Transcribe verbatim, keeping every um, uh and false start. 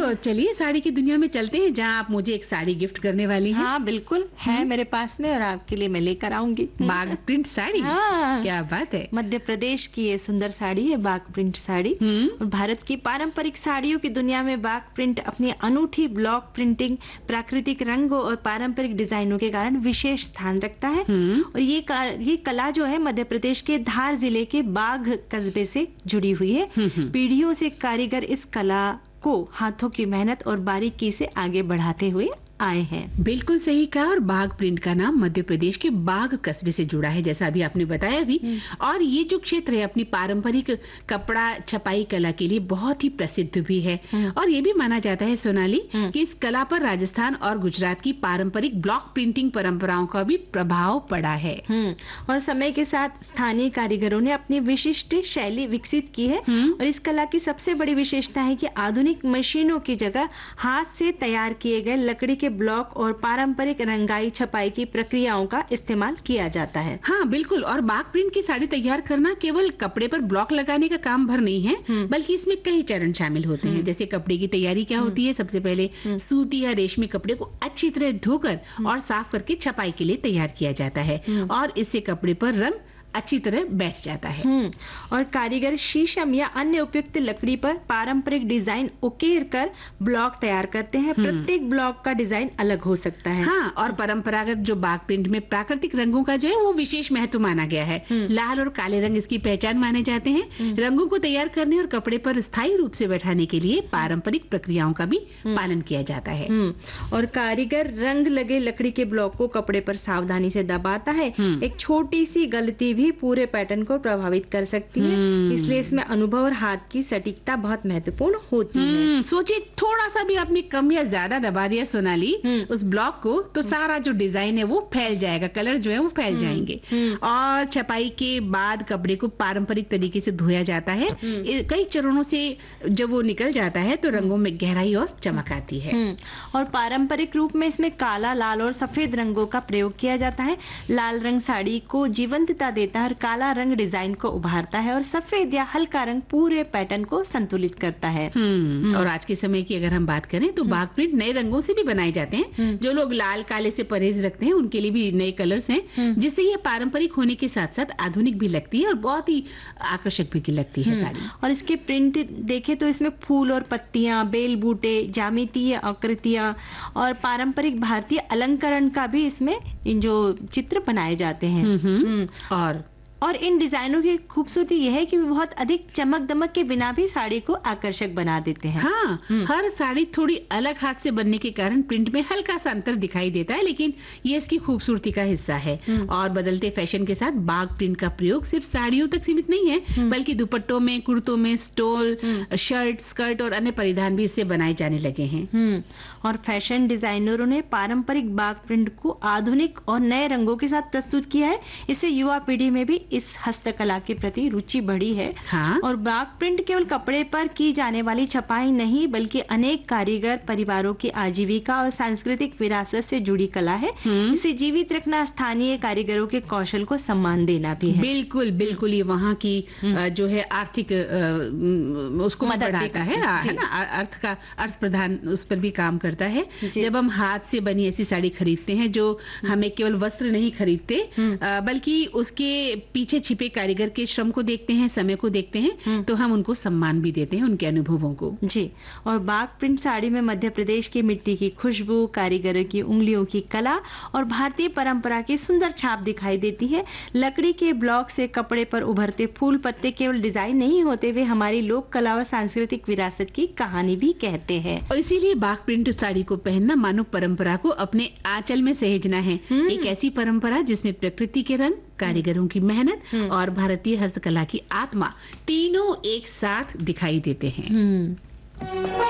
तो चलिए साड़ी की दुनिया में चलते हैं, जहाँ आप मुझे एक साड़ी गिफ्ट करने वाली हैं। हाँ बिल्कुल है मेरे पास में, और आपके लिए मैं लेकर आऊंगी बाग प्रिंट साड़ी। हाँ, क्या बात है। मध्य प्रदेश की ये सुंदर साड़ी है बाग प्रिंट साड़ी। और भारत की पारंपरिक साड़ियों की दुनिया में बाग प्रिंट अपनी अनूठी ब्लॉक प्रिंटिंग, प्राकृतिक रंगों और पारंपरिक डिजाइनों के कारण विशेष स्थान रखता है। और ये ये कला जो है मध्य प्रदेश के धार जिले के बाघ कस्बे से जुड़ी हुई है। पीढ़ियों से कारीगर इस कला को हाथों की मेहनत और बारीकी से आगे बढ़ाते हुए आए हैं। बिल्कुल सही कहा। और बाग प्रिंट का नाम मध्य प्रदेश के बाघ कस्बे से जुड़ा है, जैसा अभी आपने बताया भी। और ये जो क्षेत्र है अपनी पारंपरिक कपड़ा छपाई कला के लिए बहुत ही प्रसिद्ध भी है। और ये भी माना जाता है सोनाली कि इस कला पर राजस्थान और गुजरात की पारंपरिक ब्लॉक प्रिंटिंग परंपराओं का भी प्रभाव पड़ा है। और समय के साथ स्थानीय कारीगरों ने अपनी विशिष्ट शैली विकसित की है। और इस कला की सबसे बड़ी विशेषता है कि आधुनिक मशीनों की जगह हाथ से तैयार किए गए लकड़ी के ब्लॉक और पारंपरिक रंगाई छपाई की प्रक्रियाओं का इस्तेमाल किया जाता है। हाँ बिल्कुल। और बाग प्रिंट की साड़ी तैयार करना केवल कपड़े पर ब्लॉक लगाने का काम भर नहीं है, बल्कि इसमें कई चरण शामिल होते हैं। जैसे कपड़े की तैयारी क्या होती है, सबसे पहले सूती या रेशमी कपड़े को अच्छी तरह धोकर और साफ करके छपाई के लिए तैयार किया जाता है, और इससे कपड़े पर रंग अच्छी तरह बैठ जाता है। और कारीगर शीशम या अन्य उपयुक्त लकड़ी पर पारंपरिक डिजाइन उकेर कर ब्लॉक तैयार करते हैं। प्रत्येक ब्लॉक का डिजाइन अलग हो सकता है। हाँ, और परंपरागत जो बाग प्रिंट में प्राकृतिक रंगों का जो है वो विशेष महत्व माना गया है। लाल और काले रंग इसकी पहचान माने जाते हैं। रंगों को तैयार करने और कपड़े पर स्थायी रूप से बैठाने के लिए पारंपरिक प्रक्रियाओं का भी पालन किया जाता है। और कारीगर रंग लगे लकड़ी के ब्लॉक को कपड़े पर सावधानी से दबाता है। एक छोटी सी गलती भी पूरे पैटर्न को प्रभावित कर सकती है, इसलिए इसमें अनुभव और हाथ की सटीकता बहुत महत्वपूर्ण होती है। सोचिए थोड़ा सा भी आपने कम या ज्यादा दबा दिया सोनाली उस ब्लॉक को, तो सारा जो डिजाइन है वो फैल जाएगा, कलर जो है वो फैल जाएंगे। और छपाई के बाद कपड़े को पारंपरिक तरीके से धोया जाता है। कई चरणों से जब वो निकल जाता है तो रंगों में गहराई और चमक आती है। और पारंपरिक रूप में इसमें काला, लाल और सफेद रंगों का प्रयोग किया जाता है। लाल रंग साड़ी को जीवंतता देता है, काला रंग डिजाइन को उभारता है, और सफेद या हल्का रंग पूरे पैटर्न को संतुलित करता है। और आज के समय की अगर हम बात करें तो बाग प्रिंट नए रंगों से भी बनाए जाते हैं। जो लोग लाल काले से परहेज रखते हैं उनके लिए भी नए कलर्स हैं, जिससे ये पारंपरिक होने के साथ साथ आधुनिक भी लगती है और बहुत ही आकर्षक भी लगती है साड़ी। और इसके प्रिंट देखें तो इसमें फूल और पत्तियां, बेल बूटे, ज्यामितीय आकृतियां और पारंपरिक भारतीय अलंकरण का भी इसमें जो चित्र बनाए जाते हैं। और और इन डिजाइनों की खूबसूरती यह है कि वे बहुत अधिक चमक दमक के बिना भी साड़ी को आकर्षक बना देते हैं। हाँ, हर साड़ी थोड़ी अलग हाथ से बनने के कारण प्रिंट में हल्का सा अंतर दिखाई देता है, लेकिन ये इसकी खूबसूरती का हिस्सा है। और बदलते फैशन के साथ बाग प्रिंट का प्रयोग सिर्फ साड़ियों तक सीमित नहीं है, बल्कि दुपट्टों में, कुर्तों में, स्टोल, शर्ट, स्कर्ट और अन्य परिधान भी इससे बनाए जाने लगे हैं। और फैशन डिजाइनरों ने पारंपरिक बाग प्रिंट को आधुनिक और नए रंगों के साथ प्रस्तुत किया है। इससे युवा पीढ़ी में भी इस हस्तकला के प्रति रुचि बढ़ी है। हाँ? और बाग प्रिंट केवल कपड़े पर की जाने वाली छपाई नहीं, बल्कि अनेक कारीगर परिवारों की आजीविका और सांस्कृतिक विरासत से जुड़ी कला है। इसे जीवित रखना स्थानीय कारीगरों के कौशल को सम्मान देना भी है। बिल्कुल बिल्कुल, ये वहाँ की जो है आर्थिक उसको बढ़ाता है, है ना, अर्थ का अर्थ प्रधान उस पर भी काम करता है। जब हम हाथ से बनी ऐसी साड़ी खरीदते हैं जो हमें केवल वस्त्र नहीं खरीदते, बल्कि उसके पीछे छिपे कारीगर के श्रम को देखते हैं, समय को देखते हैं, तो हम उनको सम्मान भी देते हैं, उनके अनुभवों को। जी। और बाग प्रिंट साड़ी में मध्य प्रदेश की मिट्टी की खुशबू, कारीगरों की उंगलियों की कला और भारतीय परंपरा की सुंदर छाप दिखाई देती है। लकड़ी के ब्लॉक से कपड़े पर उभरते फूल पत्ते केवल डिजाइन नहीं होते, वे हमारी लोक कला और सांस्कृतिक विरासत की कहानी भी कहते हैं। और इसीलिए बाग प्रिंट साड़ी को पहनना मानव परंपरा को अपने आंचल में सहेजना है। एक ऐसी परंपरा जिसमें प्रकृति के रंग, कारीगरों की मेहनत और भारतीय हस्तकला की आत्मा तीनों एक साथ दिखाई देते हैं।